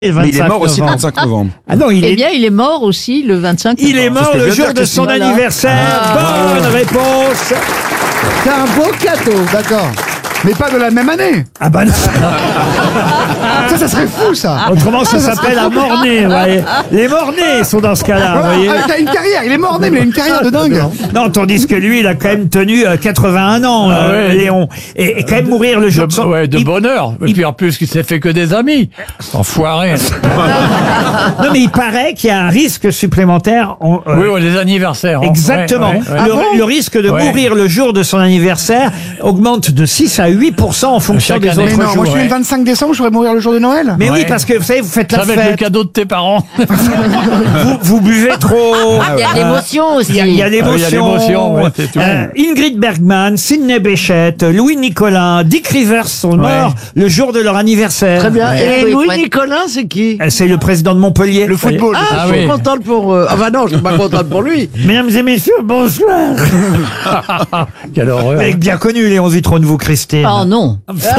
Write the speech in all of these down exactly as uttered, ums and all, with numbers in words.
Mais il est mort aussi le vingt-cinq novembre. Ah non, il Eh est, bien, il est mort aussi le vingt-cinq novembre. il est mort C'est ce que je le veux jour dire, de que son c'est- voilà. anniversaire. Ah. Bonne réponse. C'est un beau cadeau. D'accord. Mais pas de la même année. Ah bah non. Ça, ça serait fou, ça. Autrement, ça s'appelle un mort-né, vous voyez. Les morts-nés sont dans ce cas-là, vous voyez. Avec une carrière, il est mort né, mais il a une carrière de dingue. Non, tandis que lui, il a quand même tenu euh, quatre-vingt-un ans, euh, ouais. Léon. Et, et quand même mourir le jour de De, son... ouais, de il- bonheur. Et puis en plus, il s'est fait que des amis. Enfoiré. Non, mais il paraît qu'il y a un risque supplémentaire. en- euh, Oui, ouais, les anniversaires. hein. Exactement. Ouais, ouais, ouais. Le, le risque de Ouais. mourir le jour de son anniversaire augmente de six à huit pour cent en fonction Chaque des année. autres Mais non, jours. moi je suis ouais. le vingt-cinq décembre, je pourrais mourir le jour de Noël. Mais oui, Ouais. parce que vous savez, vous faites la Ça va être le fête, cadeau de tes parents. vous, vous buvez trop. Il y a de l'émotion aussi. Il y a, il y a Ah, il y a l'émotion. l'émotion, ouais, c'est tout. Euh, Ingrid Bergman, Sidney Bechet, Louis Nicolin, Dick Rivers sont morts le jour de leur anniversaire. Très bien. Ouais. Et Oui, Louis ouais. Nicolin, c'est qui? Euh, C'est le président de Montpellier. Le football. Ah, Ah je suis oui. contente pour eux. Ah bah non, je suis pas contente pour lui. Mesdames et messieurs, bonsoir. Quelle horreur. Vous avez bien connu Léon Zitrone, vous, Christine. Oh non.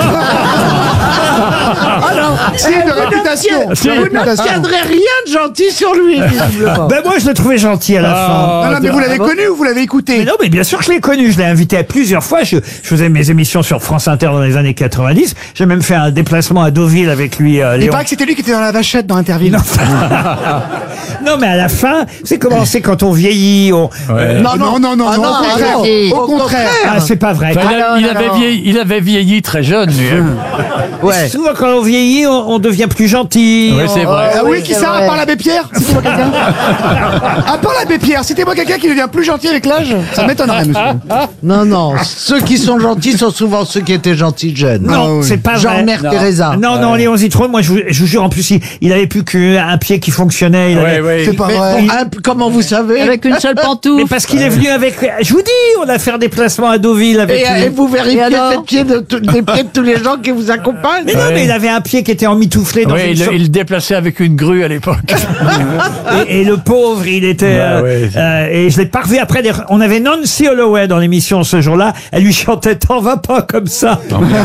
Ah non, C'est de réputation. Si. De vous réputation. n'obtiendrez rien de gentil sur lui, visiblement. Ben moi, je l'ai trouvé gentil à la fin. Ah, Non, non, mais vous l'avez Ah bon connu ou vous l'avez Mais écouté? non, mais bien sûr que je l'ai connu. Je l'ai invité à plusieurs fois. Je, je faisais mes émissions sur France Inter dans les années quatre-vingt-dix. J'ai même fait un déplacement à Deauville avec lui, euh, Il Léon. paraît que c'était lui qui était dans la vachette dans Interville. Non. Non, mais à la fin, c'est comment c'est quand on vieillit. On... Ouais. Non, non, non, non, Ah non, non, au contraire. ah non. Au contraire. Ah, c'est pas vrai. Enfin, il, a- Ah non, il non, avait non. vieilli, il avait vieilli très jeune, lui. hein. Ouais. Souvent, quand on vieillit, on, on devient plus gentil. Ouais, c'est On- vrai. Ah oui, oui, qui c'est ça, à vrai. part l'abbé Pierre? Citez-moi quelqu'un. À part l'abbé Pierre, citez-moi quelqu'un qui devient plus gentil avec l'âge. Ça m'étonnerait, monsieur. Non, non. Ceux qui sont gentils sont souvent ceux qui étaient gentils jeunes. Non, Ah oui. c'est pas Genre vrai. Mère Teresa. Non, non, Léon Zitrone, moi, je vous, je vous jure, en plus, il, il avait plus qu'un pied qui fonctionnait. Il Ouais, avait- ouais. C'est pas Mais vrai. bon, hein, comment vous savez? Avec une seule Mais pantoufle. parce qu'il est venu avec... Je vous dis, on a fait un déplacement à Deauville avec Et, lui. et vous vérifiez Et alors les pieds de, tous- les pieds de tous les gens qui vous accompagnent? Mais non, Ouais. mais il avait un pied qui était emmitouflé dans Ouais, une il, sorte- il le déplaçait avec une grue à l'époque. et, et le pauvre, il était... Bah euh, ouais. euh, et je l'ai pas revu après. des- On avait Nancy Holloway dans l'émission ce jour-là. Elle lui chantait « T'en vas pas comme ça ».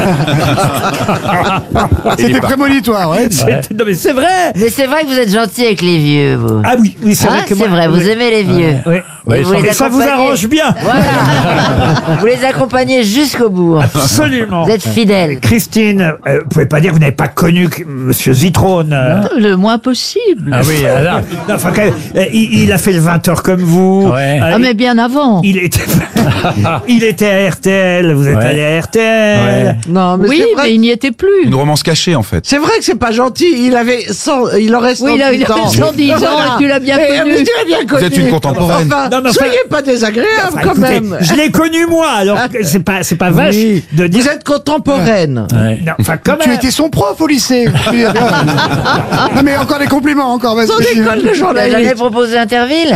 C'était prémonitoire, ouais. C'était- Non mais c'est vrai. Mais c'est vrai que vous êtes gentil avec les vieux, vous. Ah oui, oui, c'est Hein, vrai que c'est moi... vrai, vous oui. aimez les vieux. Oui. Ouais, Et vous ça- les Et ça vous accompagnez- arrange bien. Voilà. Vous les accompagnez jusqu'au bout. Absolument. Vous êtes fidèles. Christine, euh, vous pouvez pas dire que vous n'avez pas connu que Monsieur Zitrone. euh, Le moins possible. Ah oui, alors. non, enfin, quand même, euh, il, il a fait le vingt heures comme vous. Ouais. Euh, Ah, mais bien avant. il était, il était à R T L. Vous êtes Ouais. allé à R T L. Ouais. Non, mais Oui, c'est vrai. mais il n'y était plus. Une romance cachée, en fait. C'est vrai que c'est pas gentil. Il avait cent, il aurait cent Oui, il a- il dix avait ans. cent dix ans et tu l'as bien Mais, connu. mais tu l'as bien connu. êtes une contemporaine. Enfin, Non, mais enfin- soyez pas désagréable Enfin, quand écoutez, même. je l'ai connu moi, alors que c'est pas, c'est pas vache Oui. de dire. Vous êtes contemporaine. Ouais. Non, enfin, quand Tu même. étais son prof au lycée. Non, mais encore des compliments, encore, vas-y. Sans déconne, le Tu n'as jamais journaliste. proposé Interville.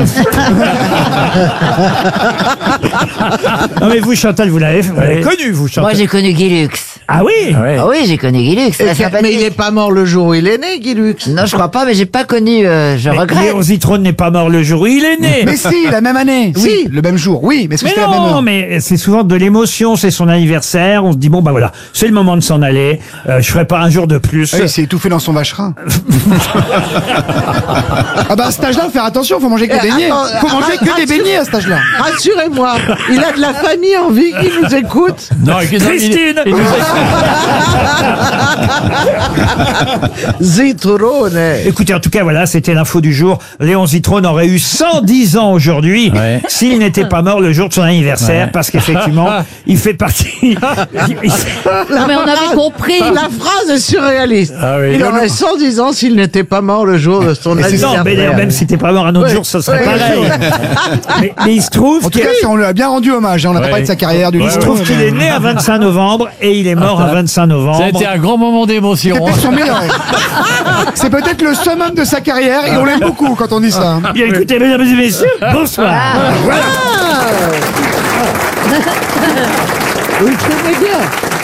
Non mais vous, Chantal, vous l'avez, vous l'avez Oui. connu, vous, Chantal. Moi, j'ai connu Guy Lux. Ah oui. Ouais. Ah oui, j'ai connu Guy Lux. Et Ça que- s'appelle- mais il est pas mort le jour où il est né, Guy Lux. Non, je crois pas, mais j'ai pas connu. euh, je Mais regrette. Léon Zitrone n'est pas mort le jour où il est né. Mais si, la même année. Oui, le même jour. Oui, mais est-ce que Mais c'était la même non, heure? mais c'est souvent de l'émotion, c'est son anniversaire, on se dit bon bah voilà, c'est le moment de s'en aller, euh, je ferai pas un jour de plus. Ah, il s'est étouffé dans son vacherin. Ah bah à cet âge-là, faut faire attention, faut manger que des Eh, beignets. attends, Faut manger que des beignets à cet âge-là. Rassurez-moi, il a de la famille en vie qui nous écoute. Non, il- il- Christine il nous a- Zitrone. Écoutez, en tout cas, voilà, c'était l'info du jour. Léon Zitrone aurait eu cent dix ans aujourd'hui Ouais. s'il n'était pas mort le jour de son anniversaire, Ouais. parce qu'effectivement, il fait partie... il- il- Non, mais on avait compris. La phrase est surréaliste. Ah oui. Il aurait cent dix ans s'il n'était pas mort le jour de son non, anniversaire. mais même si t'es pas mort un autre Ouais. jour, ça serait Ouais. pareil. mais, mais il se trouve En tout qu'il cas, on lui a bien rendu hommage. hein. On n'a pas Ouais. parlé de sa carrière, du il se lycée. trouve qu'il est né à vingt-cinq novembre et il est mort à vingt-cinq Ça a novembre. été un grand moment d'émotion. C'est hein. peut-être son meilleur. C'est peut-être le summum de sa carrière et on l'aime beaucoup quand on dit ça. hein. Bien écoutez, mesdames et messieurs, bonsoir. Voilà. Vous le trouvez bien.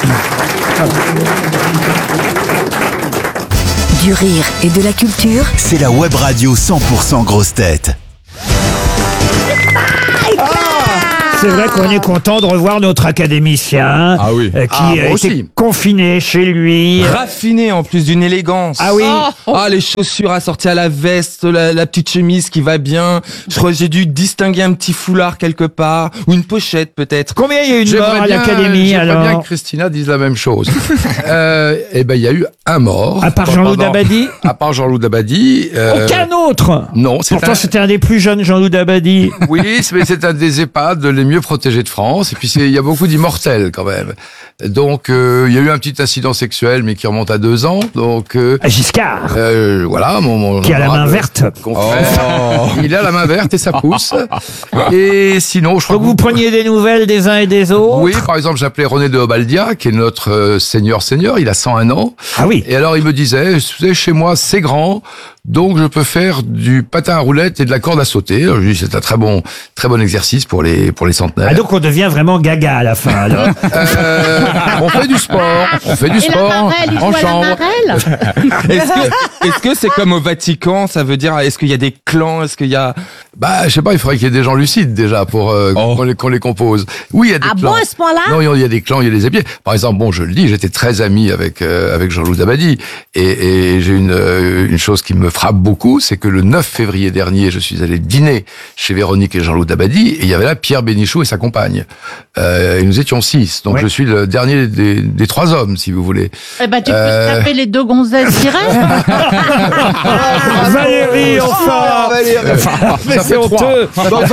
Du rire et de la culture. C'est la web radio cent pour cent grosse tête. C'est vrai qu'on est content de revoir notre académicien Ah oui. euh, qui Ah, moi a été aussi. confiné chez lui. Raffiné en plus d'une élégance. Ah oui. Ah, les chaussures assorties à la veste, la, la petite chemise qui va bien. Je crois que j'ai dû distinguer un petit foulard quelque part. Ou une pochette peut-être. Combien il y a eu de morts J'aimerais à bien, l'académie j'aimerais bien alors que Christina dise la même chose. euh, eh ben, il y a eu un mort. À part Jean-Loup Pendant- Dabadi À part Jean-Loup Dabadi. euh, Aucun autre. Non, c'est Pourtant, un- c'était un des plus jeunes Jean-Loup Dabadi. Oui, c'est- mais c'est un des EHPAD les mieux protégés de France. Et puis, c'est- il y a beaucoup d'immortels quand même. Donc, euh, il y a eu un petit incident sexuel, mais qui remonte à deux ans. Donc, euh, À Giscard, euh, voilà, mon, mon qui a la main honorable verte. confrère. Il a la main verte et ça pousse. Et sinon, je crois Donc que vous preniez des nouvelles des uns et des autres. Oui, par exemple, j'appelais René de Obaldia, qui est notre euh, seigneur seigneur. Il a cent un ans. Ah oui. Et alors, il me disait, vous savez, chez moi, c'est grand, donc je peux faire du patin à roulettes et de la corde à sauter. Alors, je lui dis, c'est un très bon, très bon exercice pour les, pour les centenaires. Ah, donc on devient vraiment gaga à la fin. Alors. Euh, on fait du sport, on fait du Et sport la marelle, il en joue à la chambre. marelle. Est-ce que est-ce que c'est comme au Vatican? Ça veut dire, est-ce qu'il y a des clans? Est-ce qu'il y a... Bah, je sais pas, il faudrait qu'il y ait des gens lucides déjà pour euh, Oh. qu'on les, qu'on les compose. Oui, il y a des Ah clans. bon, à ce point-là? Non, il y a des clans, il y a des épiers. Par exemple, bon, je le dis, j'étais très ami avec euh, avec Jean-Loup Dabadi, et, et j'ai une euh, une chose qui me frappe beaucoup, c'est que le neuf février dernier, je suis allé dîner chez Véronique et Jean-Loup Dabadi, et il y avait là Pierre Bénichou et sa compagne. Euh, et nous étions six, donc Ouais. je suis le dernier des, des trois hommes, si vous voulez. Eh ben, tu peux Euh. se taper les deux gonzesses directes. Valérie, enfin. Mais Ça c'est fait trois. honteux.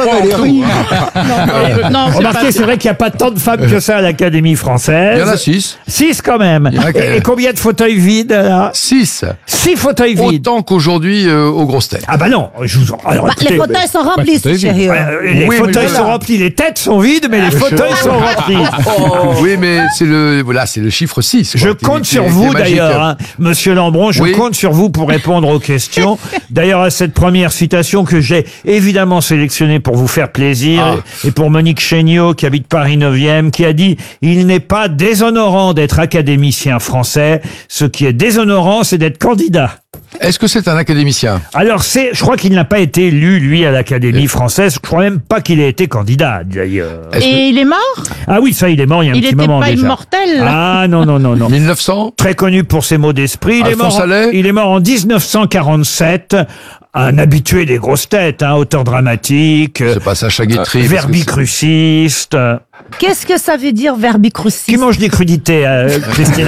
Non, c'est Remarquez, pas... c'est vrai qu'il n'y a pas tant de femmes que ça à l'Académie française. Il y en a six. Six quand même. Il y en a quand Et, même. et combien de fauteuils vides là? Six. Six fauteuils vides. Autant qu'aujourd'hui euh, aux grosses têtes. Ah bah non, je vous en... Alors, Bah, écoutez, les fauteuils sont remplis, fauteuil vide. chérie. euh, les Oui, mais fauteuils je- sont remplis, les têtes sont vides, mais les fauteuils sont remplis. Oui, mais c'est le voilà, c'est le chiffre six. Je quoi, qui- compte qui- sur qui est vous magique. d'ailleurs, hein, Monsieur Lambron, je Oui. compte sur vous pour répondre aux questions. D'ailleurs, à cette première citation que j'ai évidemment sélectionnée pour vous faire plaisir, Ah. et pour Monique Chéniaud, qui habite Paris neuvième, qui a dit « Il n'est pas déshonorant d'être académicien français, ce qui est déshonorant, c'est d'être candidat ». Est-ce que c'est un académicien? Alors, c'est, je crois qu'il n'a pas été élu, lui, à l'Académie française. Je crois même pas qu'il ait été candidat, d'ailleurs. Est-ce Et il est mort? Ah oui, ça, il est mort il y a un Il petit était moment pas déjà. immortel? Ah non, non, non, non. que mille neuf cents? Très connu pour ses mots d'esprit. Il, est Alphonse mort, Allais il est mort en dix-neuf cent quarante-sept. Un habitué des grosses têtes, hein, auteur dramatique, euh, C'est pas Sacha Guitry. parce que verbicruciste, euh, Qu'est-ce que ça veut dire, verbicrucis? qui mange des crudités, euh, Christina.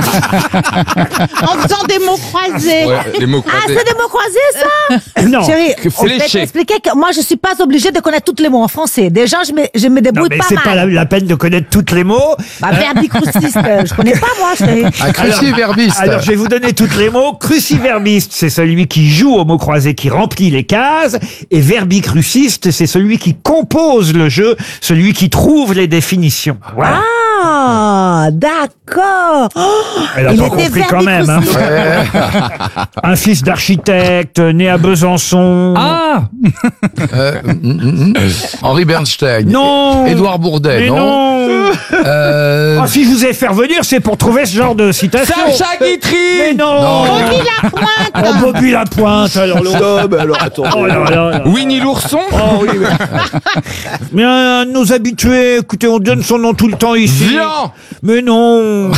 En faisant des mots croisés. Ouais, les mots Ah, croisés. c'est des mots croisés, ça? Non. Chérie, Que on peut fléché. t'expliquer que moi, je suis pas obligée de connaître tous les mots en français. Déjà, je me, je me Non, débrouille mais pas c'est mal. pas la, la peine de connaître tous les mots. Bah, verbicruciste, euh, je connais pas, moi, chérie. Un cruciverbiste. Alors, je vais vous donner tous les mots. Cruciverbiste, c'est celui qui joue au mot croisé, qui remplit les cases. Et verbicruciste, c'est celui qui compose le jeu, celui qui trouve les définitions. Voilà. Ah, d'accord. Oh, Elle a il pas était compris quand même. Hein. verbicruciste. Un fils d'architecte, né à Besançon. Ah Euh, hum, hum, hum. Henri Bernstein. Non. Édouard Bourdet, Mais non, non. Euh, Ah, si je vous ai fait revenir, c'est pour trouver ce genre de citation. Sacha Guitry. Mais non. Non. Bobby Lapointe. Oh, Bobby Lapointe, alors l'autre. Oh là là là. Winnie l'ourson. Oh oui, oui. Mais un de nos habitués, écoutez, on donne son nom tout le temps ici. Vian. Mais non.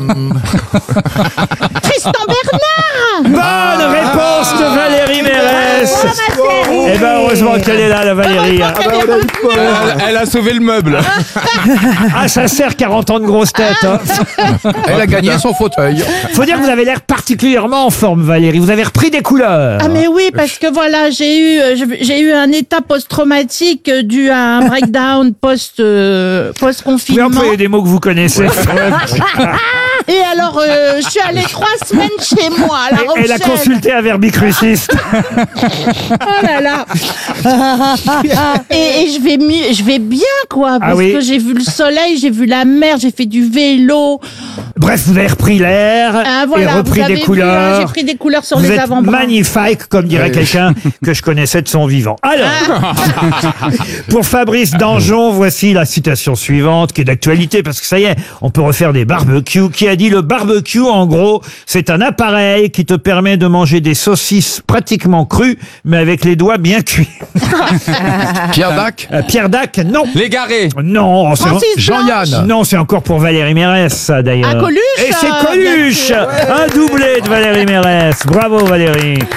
Tristan Bernard. Bonne réponse de Valérie Mérès. Eh ben heureusement qu'elle est là, la Valérie. hein. Elle, elle a sauvé le meuble. Ah, ça sert quarante ans de grosse tête. Hein. Elle a gagné son fauteuil. Faut dire que vous avez l'air particulièrement en forme, Valérie. Vous avez repris des couleurs. Ah mais oui, parce que voilà, j'ai eu euh, j'ai- j'ai eu un état post-traumatique euh, dû à un breakdown post euh, Vous pouvez post-confinement. employer des mots que vous connaissez. Et alors, euh, je suis allée trois semaines chez moi à La Elle a Rochelle. consulté un verbicruciste. Oh là là. et, et je vais mieux, je vais bien quoi, parce Ah oui. que j'ai vu le soleil, j'ai vu la mer, j'ai fait du vélo. Bref, vous avez repris l'air Ah, et voilà, repris vous avez des vu, couleurs. hein, j'ai pris des couleurs sur vous les êtes avant-bras. magnifique, comme dirait Oui. quelqu'un que je connaissais de son vivant. Alors, pour Fabrice Danjon, voici la citation suivante, qui est d'actualité, parce que ça y est, on peut refaire des barbecues, qui a a dit le barbecue, en gros, c'est un appareil qui te permet de manger des saucisses pratiquement crues, mais avec les doigts bien cuits. Pierre Dac Euh, Pierre Dac, non. L'égaré. Non, c'est Francis Jean-Yann. non, c'est encore pour Valérie Mérès, ça d'ailleurs. Ah, Coluche, Et c'est euh, Coluche, bien sûr. un doublé de Valérie Mérès. Bravo Valérie.